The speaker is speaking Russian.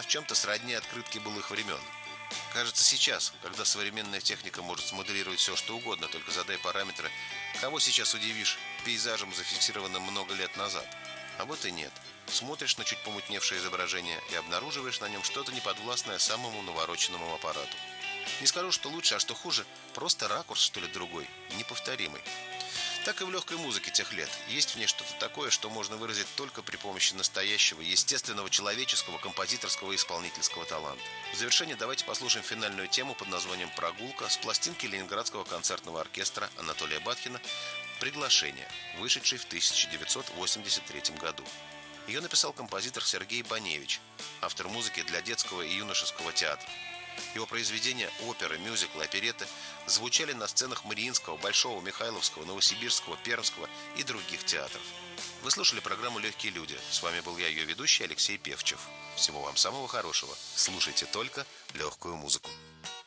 она в чем-то сродни открытке былых времен. Кажется, сейчас, когда современная техника может смоделировать все, что угодно, только задай параметры, кого сейчас удивишь пейзажем, зафиксированным много лет назад? А вот и нет. Смотришь на чуть помутневшее изображение и обнаруживаешь на нем что-то неподвластное самому навороченному аппарату. Не скажу, что лучше, а что хуже, просто ракурс, что ли, другой, неповторимый. Так и в легкой музыке тех лет. Есть в ней что-то такое, что можно выразить только при помощи настоящего, естественного, человеческого, композиторского и исполнительского таланта. В завершение давайте послушаем финальную тему под названием «Прогулка» с пластинки Ленинградского концертного оркестра Анатолия Баткина «Приглашение», вышедшей в 1983 году. Ее написал композитор Сергей Баневич, автор музыки для детского и юношеского театра. Его произведения, оперы, мюзиклы, оперетты звучали на сценах Мариинского, Большого, Михайловского, Новосибирского, Пермского и других театров. Вы слушали программу «Легкие люди». С вами был я, ее ведущий Алексей Певчев. Всего вам самого хорошего. Слушайте только легкую музыку.